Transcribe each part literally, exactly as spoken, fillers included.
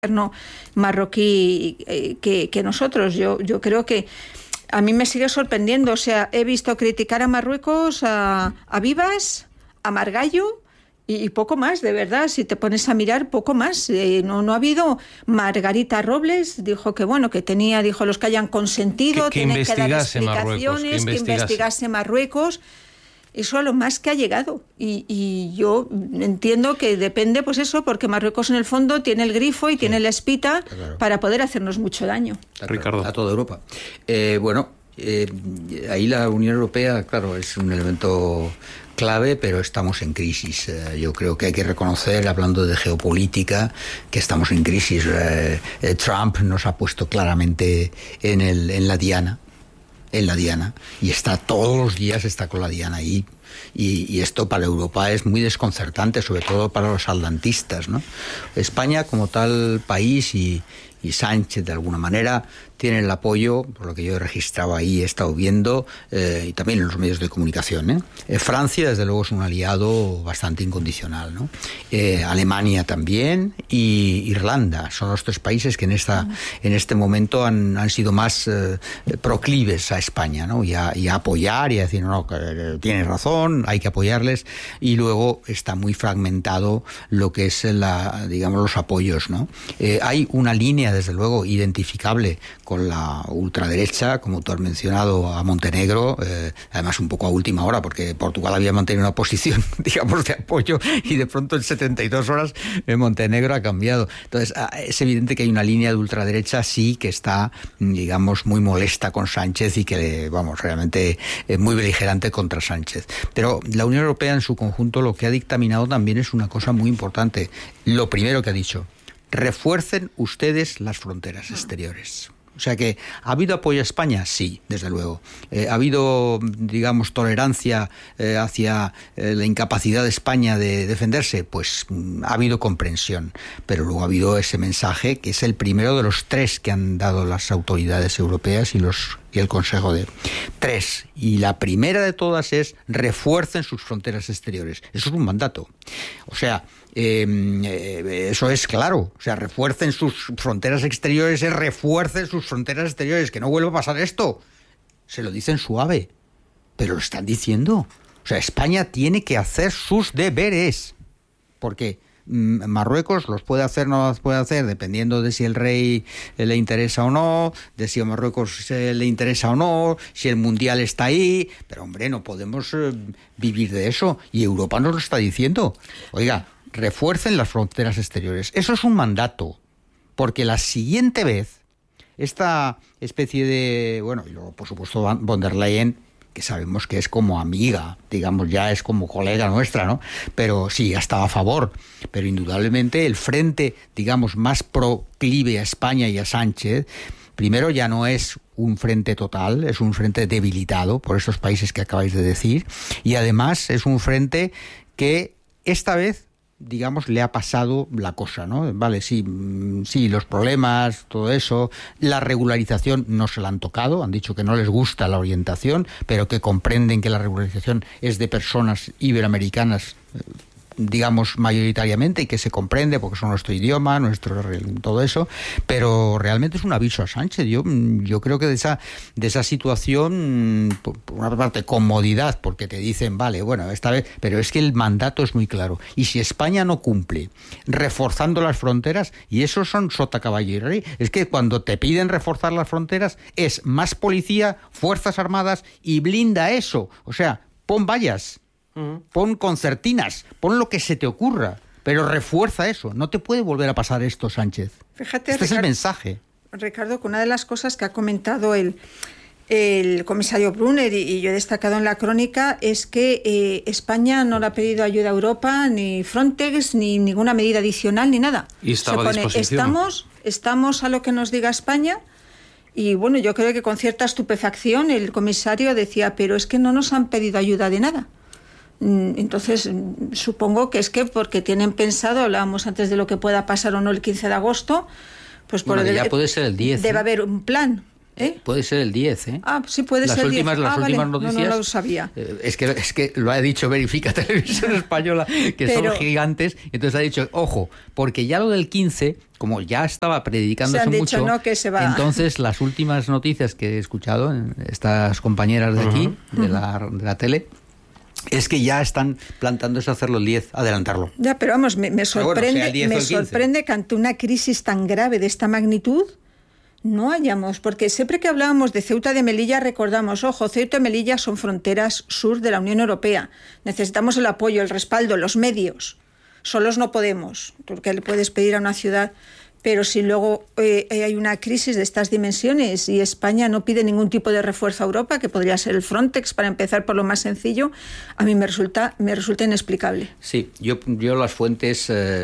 gobierno marroquí que, que nosotros. Yo, yo creo que a mí me sigue sorprendiendo. O sea, he visto criticar a Marruecos, a, a Vivas, a Margallo y, y poco más, de verdad. Si te pones a mirar, poco más. Eh, no, no ha habido. Margarita Robles dijo que, bueno, que tenía, dijo, los que hayan consentido, que, que tienen que dar explicaciones, Marruecos, que, que investigase. que investigase Marruecos. Eso a lo más que ha llegado. Y, y yo entiendo que depende, pues eso, porque Marruecos en el fondo tiene el grifo y sí, tiene la espita, claro, para poder hacernos mucho daño. Ricardo. A toda Europa. Eh, bueno, eh, ahí la Unión Europea, claro, es un elemento clave, pero estamos en crisis. Eh, yo creo que hay que reconocer, hablando de geopolítica, que estamos en crisis. Eh, eh, Trump nos ha puesto claramente en, el, en la diana. en la diana, y está todos los días está con la diana ahí, y, y esto para Europa es muy desconcertante, sobre todo para los atlantistas, ¿no? España como tal país y, y Sánchez de alguna manera tienen el apoyo, por lo que yo he registrado ahí, he estado viendo, eh, y también en los medios de comunicación, ¿eh? Eh, Francia, desde luego, es un aliado bastante incondicional, ¿no? Eh, Alemania también, y Irlanda, son los tres países que en esta en este momento han, han sido más eh, proclives a España, ¿no? Y a, y a apoyar y a decir, no, no, que tienes razón, hay que apoyarles, y luego está muy fragmentado lo que es la, digamos, los apoyos, ¿no? Eh, hay una línea, desde luego, identificable con la ultraderecha, como tú has mencionado, a Montenegro, eh, además un poco a última hora, porque Portugal había mantenido una posición, digamos, de apoyo, y de pronto en setenta y dos horas eh, Montenegro ha cambiado. Entonces, es evidente que hay una línea de ultraderecha, sí, que está, digamos, muy molesta con Sánchez y que, vamos, realmente es muy beligerante contra Sánchez. Pero la Unión Europea en su conjunto lo que ha dictaminado también es una cosa muy importante. Lo primero que ha dicho: refuercen ustedes las fronteras exteriores. O sea que, ¿ha habido apoyo a España? Sí, desde luego. Eh, ¿Ha habido, digamos, tolerancia eh, hacia eh, la incapacidad de España de defenderse? Pues mm, ha habido comprensión. Pero luego ha habido ese mensaje, que es el primero de los tres que han dado las autoridades europeas y los y el Consejo de tres. Y la primera de todas es: refuercen sus fronteras exteriores. Eso es un mandato. O sea, eh, eh, eso es claro. O sea, refuercen sus fronteras exteriores, es refuercen sus fronteras exteriores. Que no vuelva a pasar esto. Se lo dicen suave, pero lo están diciendo. O sea, España tiene que hacer sus deberes. Porque Marruecos los puede hacer, no los puede hacer, dependiendo de si el rey le interesa o no, de si a Marruecos le interesa o no, si el mundial está ahí. Pero hombre, no podemos eh, vivir de eso, y Europa nos lo está diciendo. Oiga, refuercen las fronteras exteriores. Eso es un mandato, porque la siguiente vez esta especie de, bueno, y luego por supuesto von der Leyen, que sabemos que es como amiga, digamos, ya es como colega nuestra, ¿no? Pero sí, estaba a favor. Pero indudablemente el frente, digamos, más proclive a España y a Sánchez, primero ya no es un frente total, es un frente debilitado por esos países que acabáis de decir, y además es un frente que esta vez, digamos, le ha pasado la cosa, ¿no? Vale, sí, sí, los problemas, todo eso, la regularización no se la han tocado, han dicho que no les gusta la orientación, pero que comprenden que la regularización es de personas iberoamericanas, digamos, mayoritariamente, y que se comprende porque son nuestro idioma, nuestro todo eso, pero realmente es un aviso a Sánchez. Yo, yo creo que de esa de esa situación, por una parte, comodidad, porque te dicen, vale, bueno, esta vez, pero es que el mandato es muy claro, y si España no cumple reforzando las fronteras, y eso son sota, caballo y rey, es que cuando te piden reforzar las fronteras es más policía, fuerzas armadas, y blinda eso, o sea, pon vallas, pon concertinas, pon lo que se te ocurra, pero refuerza eso. No te puede volver a pasar esto, Sánchez. Fíjate, este Ricardo, es el mensaje. Ricardo, que una de las cosas que ha comentado el, el comisario Brunner, y, y yo he destacado en la crónica, es que eh, España no le ha pedido ayuda a Europa, ni Frontex, ni ninguna medida adicional, ni nada. Y estaba Se pone, a disposición. Estamos, estamos a lo que nos diga España. Y bueno, yo creo que con cierta estupefacción el comisario decía, pero es que no nos han pedido ayuda de nada. Entonces, supongo que es que porque tienen pensado, hablábamos antes de lo que pueda pasar o no el quince de agosto, pues por bueno, el, ya puede ser el diez. Debe ¿eh? haber un plan. ¿Eh? Puede ser el diez, ¿eh? Ah, sí, puede las ser últimas, el diez. Las ah, últimas vale. noticias... No, no lo sabía. Eh, es, que, es que lo ha dicho Verifica Televisión Española, que Pero... son gigantes, entonces ha dicho, ojo, porque ya lo del quince, como ya estaba predicándose dicho, mucho, no, que se va. Entonces las últimas noticias que he escuchado, estas compañeras de aquí, uh-huh. de, la, de la tele, es que ya están plantándose a hacerlo el diez, adelantarlo. Ya, pero vamos, me, me sorprende, bueno, o sea, me sorprende que ante una crisis tan grave de esta magnitud no hayamos, porque siempre que hablábamos de Ceuta de Melilla recordamos, ojo, Ceuta y Melilla son fronteras sur de la Unión Europea, necesitamos el apoyo, el respaldo, los medios, solos no podemos, porque le puedes pedir a una ciudad, pero si luego eh, hay una crisis de estas dimensiones y España no pide ningún tipo de refuerzo a Europa, que podría ser el Frontex, para empezar por lo más sencillo, a mí me resulta, me resulta inexplicable. Sí, yo, yo las fuentes... Eh...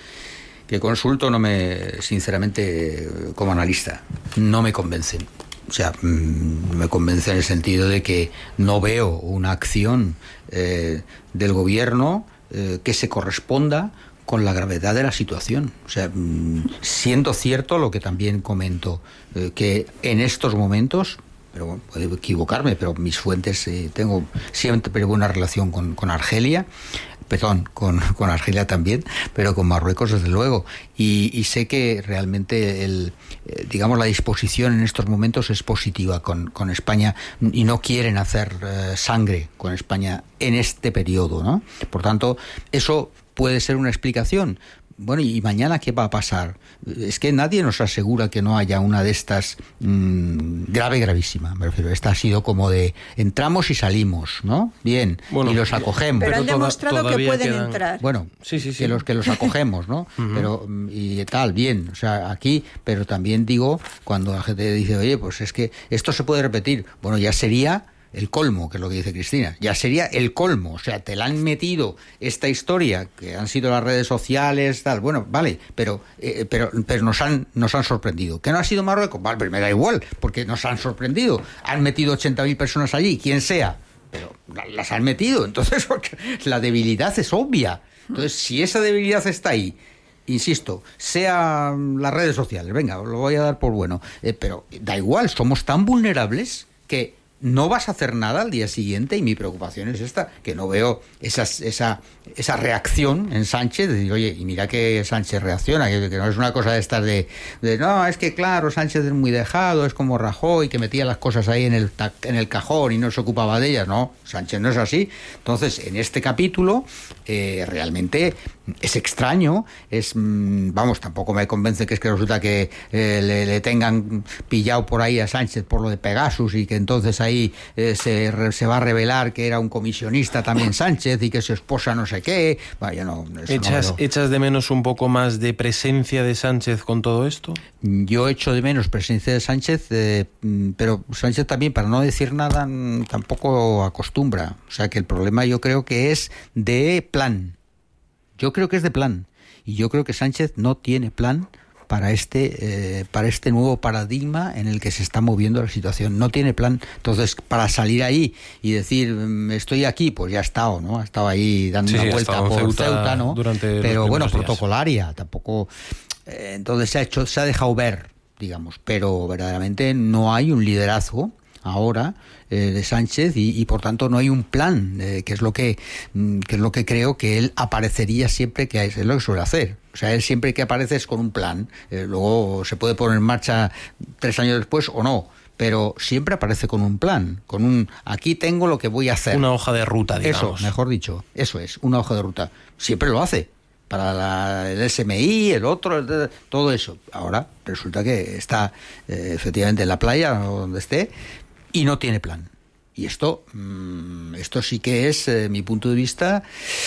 que consulto no me, sinceramente, como analista, no me convencen. O sea, no me convence en el sentido de que no veo una acción eh, del gobierno eh, que se corresponda con la gravedad de la situación. O sea, siendo cierto lo que también comento, eh, que en estos momentos, pero bueno, puedo equivocarme, pero mis fuentes, eh, tengo siempre buena relación con, con Argelia, perdón, con, con Argelia también, pero con Marruecos desde luego, y, y sé que realmente el, eh, digamos la disposición en estos momentos es positiva con, con España y no quieren hacer eh, sangre con España en este periodo, ¿no? Por tanto, eso puede ser una explicación. Bueno, ¿y mañana qué va a pasar? Es que nadie nos asegura que no haya una de estas mmm, grave, gravísima. Me refiero, esta ha sido como de entramos y salimos, ¿no? Bien, bueno, y los acogemos. Pero han demostrado toda, que pueden quedan... entrar. Bueno, sí, sí, sí. Que los que los acogemos, ¿no? Uh-huh. Pero y tal, bien, o sea, aquí, pero también digo, cuando la gente dice, oye, pues es que esto se puede repetir, bueno, ya sería el colmo, que es lo que dice Cristina, ya sería el colmo, o sea, te la han metido esta historia, que han sido las redes sociales, tal, bueno, vale, pero eh, pero pero nos han nos han sorprendido. ¿Que no ha sido Marruecos? Vale, pero me da igual, porque nos han sorprendido. Han metido ochenta mil personas allí, quien sea, pero las han metido, entonces la debilidad es obvia. Entonces, si esa debilidad está ahí, insisto, sea las redes sociales, venga, lo voy a dar por bueno, eh, pero da igual, somos tan vulnerables que no vas a hacer nada al día siguiente, y mi preocupación es esta, que no veo esas, esa esa reacción en Sánchez, de decir, oye, y mira que Sánchez reacciona, que, que no es una cosa de estas de, de, no, es que claro, Sánchez es muy dejado, es como Rajoy, que metía las cosas ahí en el, en el cajón y no se ocupaba de ellas. No, Sánchez no es así. Entonces, en este capítulo, eh, realmente es extraño, es, vamos, tampoco me convence que es que resulta que eh, le, le tengan pillado por ahí a Sánchez por lo de Pegasus y que entonces ahí eh, se, se va a revelar que era un comisionista también Sánchez y que su esposa no sé qué. Vaya, no, ¿Echas, no ¿Echas de menos un poco más de presencia de Sánchez con todo esto? Yo echo de menos presencia de Sánchez, eh, pero Sánchez también, para no decir nada, tampoco acostumbra. O sea que el problema yo creo que es de plan. Yo creo que es de plan. Y yo creo que Sánchez no tiene plan para este eh, para este nuevo paradigma en el que se está moviendo la situación. No tiene plan. Entonces, para salir ahí y decir, estoy aquí, pues ya ha estado, ¿no? Ha estado ahí dando sí, una sí, vuelta por Ceuta, Ceuta, ¿no? Pero bueno, días. protocolaria, tampoco. Eh, entonces se ha hecho, se ha dejado ver, digamos, pero verdaderamente no hay un liderazgo ahora eh, de Sánchez y, y por tanto no hay un plan, eh, que es lo que, que es lo que creo que él aparecería siempre, que es lo que suele hacer. O sea, él siempre que aparece es con un plan. Eh, luego se puede poner en marcha tres años después o no, pero siempre aparece con un plan, con un aquí tengo lo que voy a hacer. Una hoja de ruta, digamos. Eso, mejor dicho, eso es, una hoja de ruta. Siempre lo hace. Para la, el S M I, el otro, el, todo eso. Ahora resulta que está eh, efectivamente en la playa o donde esté y no tiene plan. Y esto, mmm, esto sí que es, eh, mi punto de vista,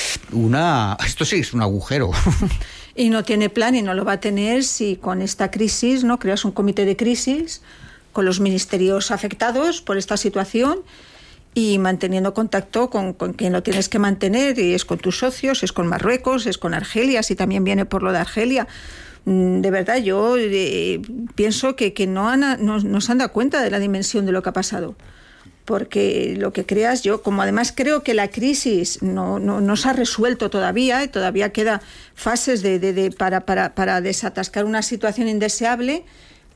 una, esto sí es un agujero. Y no tiene plan y no lo va a tener si con esta crisis, ¿no? Creas un comité de crisis con los ministerios afectados por esta situación y manteniendo contacto con, con quien lo tienes que mantener, y es con tus socios, es con Marruecos, es con Argelia, si también viene por lo de Argelia. De verdad, yo eh, pienso que, que no, han, no, no se han dado cuenta de la dimensión de lo que ha pasado. Porque lo que creas, yo, como además creo que la crisis no, no, no se ha resuelto todavía, y todavía queda fases de, de, de, para, para, para desatascar una situación indeseable,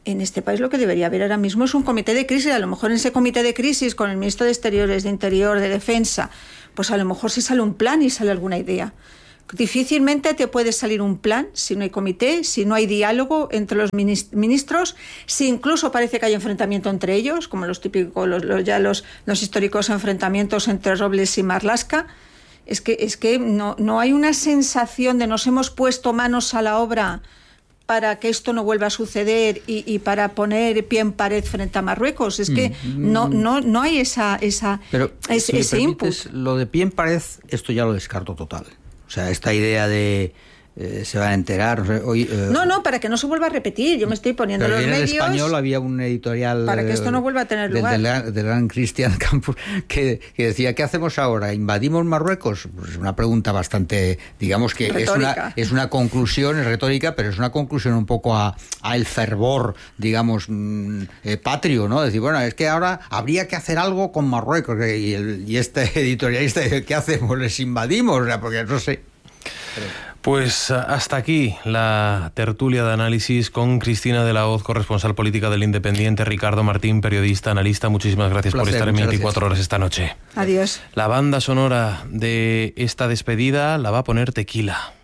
En este país lo que debería haber ahora mismo es un comité de crisis. A lo mejor en ese comité de crisis, con el ministro de Exteriores, de Interior, de Defensa, pues a lo mejor sí sale un plan y sale alguna idea. Difícilmente te puede salir un plan si no hay comité, si no hay diálogo entre los ministros, si incluso parece que hay enfrentamiento entre ellos, como los típicos, los, los, ya los, los históricos enfrentamientos entre Robles y Marlaska. Es que, es que no, no hay una sensación de nos hemos puesto manos a la obra para que esto no vuelva a suceder y, y para poner pie en pared frente a Marruecos. Es que mm. no, no, no hay esa, esa, Pero, es, si ese input. Lo de pie en pared, esto ya lo descarto total. O sea, esta idea de eh, se van a enterar. Hoy, eh, no, no, para que no se vuelva a repetir. Yo me estoy poniendo los medios. En español había un editorial para que esto no vuelva a tener del, lugar. Del, del gran Cristian Campos que, que decía, ¿qué hacemos ahora? ¿Invadimos Marruecos? Pues una pregunta bastante, digamos que es una, es una conclusión, es retórica, pero es una conclusión un poco a, a el fervor, digamos, mmm, eh, patrio, ¿no? Decir, bueno, es que ahora habría que hacer algo con Marruecos. Y, el, y este editorialista dice, ¿qué hacemos? ¿Les invadimos? O sea, porque no sé. Pues hasta aquí la tertulia de análisis con Cristina de la Hoz, corresponsal política del Independiente, Ricardo Martín, periodista, analista. Muchísimas gracias por estar en veinticuatro horas esta noche. Adiós. La banda sonora de esta despedida la va a poner Tequila.